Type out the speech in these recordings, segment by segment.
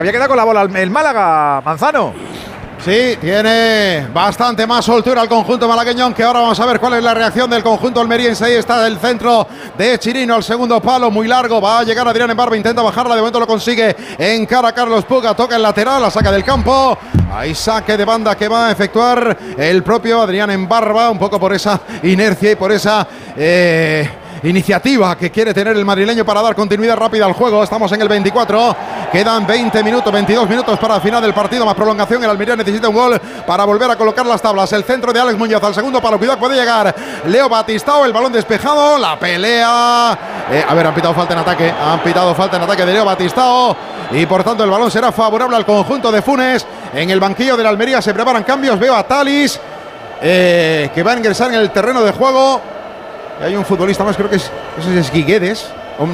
Había quedado con la bola el Málaga, Manzano. Sí, tiene bastante más soltura el conjunto malagueño, aunque ahora vamos a ver cuál es la reacción del conjunto almeriense. Ahí está el centro de Chirino, al segundo palo, muy largo, va a llegar Adrián Embarba, intenta bajarla, de momento lo consigue, encara a Carlos Puga, toca el lateral, la saca del campo. Hay saque de banda que va a efectuar el propio Adrián Embarba, un poco por esa inercia y por esa iniciativa que quiere tener el madrileño para dar continuidad rápida al juego. Estamos en el 24, quedan 22 minutos para el final del partido, más prolongación. El Almería necesita un gol para volver a colocar las tablas. El centro de Alex Muñoz al segundo palo, cuidado, puede llegar Leo Batistao, el balón despejado, la pelea. Han pitado falta en ataque, de Leo Batistao, y por tanto el balón será favorable al conjunto de Funes. En el banquillo del Almería se preparan cambios, veo a Talis que va a ingresar en el terreno de juego. Hay un futbolista más, creo que es Guiguedes.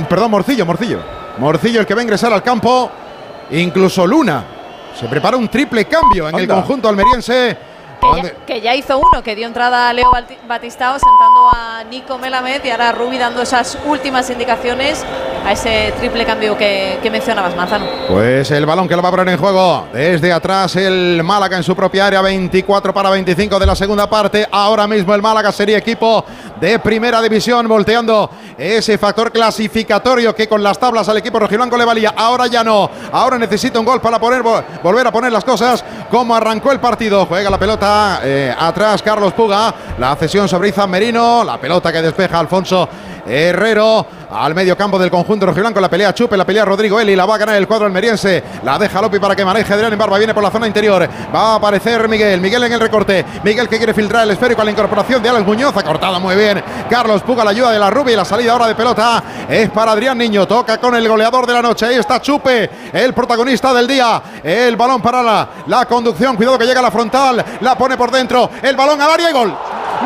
Morcillo el que va a ingresar al campo. Incluso Luna. Se prepara un triple cambio en el conjunto almeriense. Que ya hizo uno, que dio entrada a Leo Batistao sentando a Nico Melamed, y ahora Rubi dando esas últimas indicaciones a ese triple cambio que mencionabas, Manzano. Pues el balón que lo va a poner en juego desde atrás el Málaga en su propia área. 24-25 de la segunda parte. Ahora mismo el Málaga sería equipo de primera división, volteando ese factor clasificatorio que con las tablas al equipo rojiblanco le valía. Ahora ya no, ahora necesita un gol para volver a poner las cosas como arrancó el partido. Juega la pelota atrás Carlos Puga, la cesión sobre Izan Merino, la pelota que despeja Alfonso Herrero al medio campo del conjunto rojiblanco. La pelea Chupe, la pelea Rodrigo Eli, la va a ganar el cuadro almeriense, la deja Lopi para que maneje Adrián Embarba, viene por la zona interior, va a aparecer Miguel en el recorte, Miguel que quiere filtrar el esférico a la incorporación de Alex Muñoz, ha cortado muy bien Carlos Puga, la ayuda de la Rubi, y la salida ahora de pelota es para Adrián Niño, toca con el goleador de la noche, ahí está Chupe, el protagonista del día, el balón para la conducción, cuidado que llega a la frontal, la pone por dentro, el balón al área y gol.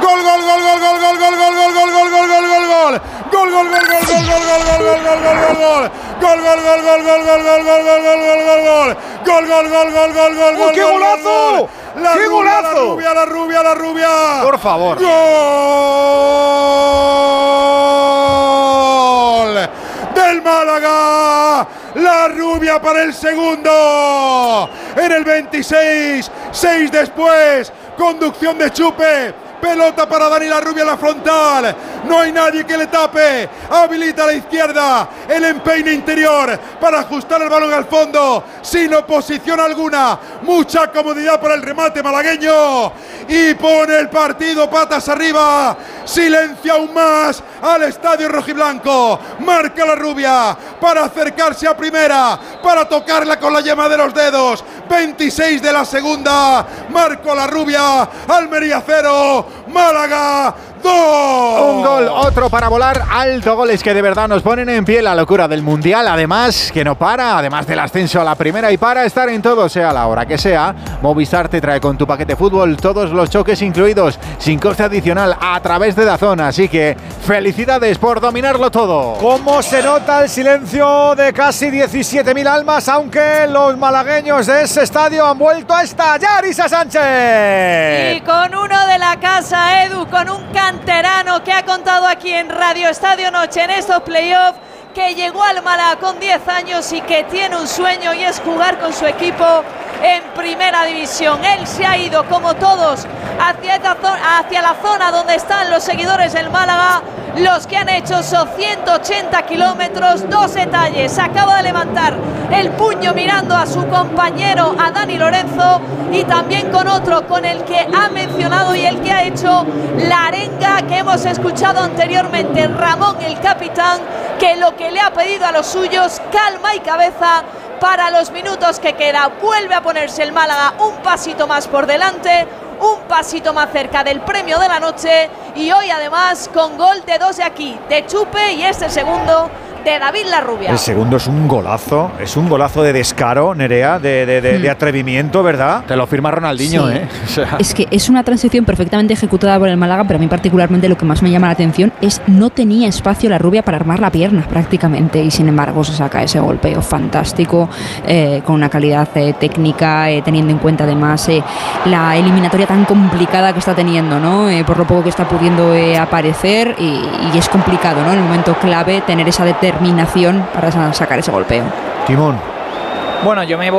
¡Qué golazo! ¡Qué golazo! La rubia. Por favor. ¡Gol del Málaga! La rubia para el segundo. En el 26, 6 después. Conducción de Chupe. Pelota para Dani La Rubia en la frontal. No hay nadie que le tape. Habilita a la izquierda. El empeine interior para ajustar el balón al fondo. Sin oposición alguna. Mucha comodidad para el remate malagueño. Y pone el partido patas arriba. Silencia aún más al estadio rojiblanco. Marca La Rubia para acercarse a primera. Para tocarla con la yema de los dedos. 26 de la segunda. Marco La Rubia. Almería 0. Málaga 2. Un gol, otro para volar alto. Goles que de verdad nos ponen en pie. La locura del Mundial, además, que no para. Además del ascenso a la primera, y para estar en todo, sea la hora que sea, Movistar te trae con tu paquete fútbol todos los choques incluidos, sin coste adicional, a través de DAZN. Así que felicidades por dominarlo todo. ¿Cómo se nota el silencio de casi 17.000 almas? Aunque los malagueños de ese estadio han vuelto a estallar. Isa Sánchez. Y con uno de la casa, Edu, con un canterano que ha contado aquí en Radio Estadio Noche en estos playoffs, que llegó al Málaga con 10 años y que tiene un sueño, y es jugar con su equipo en primera división. Él se ha ido, como todos, hacia la zona donde están los seguidores del Málaga, los que han hecho esos 180 kilómetros. 2 detalles: acaba de levantar el puño mirando a su compañero, a Dani Lorenzo, y también con otro con el que ha mencionado y el que ha hecho la arenga que hemos escuchado anteriormente, Ramón el capitán, que lo que le ha pedido a los suyos: calma y cabeza para los minutos que queda. Vuelve a ponerse el Málaga un pasito más por delante, un pasito más cerca del premio de la noche, y hoy además con gol de 2 de aquí, de Chupe, y este segundo de David La Rubia. El segundo es un golazo de descaro, Nerea, de atrevimiento, ¿verdad? Te lo firma Ronaldinho, sí. O sea. Es que es una transición perfectamente ejecutada por el Málaga, pero a mí particularmente lo que más me llama la atención es no tenía espacio La Rubia para armar la pierna prácticamente, y sin embargo se saca ese golpeo fantástico, con una calidad técnica, teniendo en cuenta además la eliminatoria tan complicada que está teniendo, ¿no? Por lo poco que está pudiendo aparecer, y es complicado, ¿no? En el momento clave tener esa determinación para sacar ese golpeo. Timón. Bueno, yo me voy